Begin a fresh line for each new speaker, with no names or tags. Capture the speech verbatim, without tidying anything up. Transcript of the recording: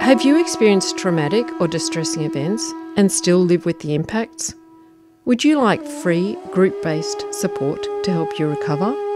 Have you experienced traumatic or distressing events and still live with the impacts? Would you like free group-based support to help you recover?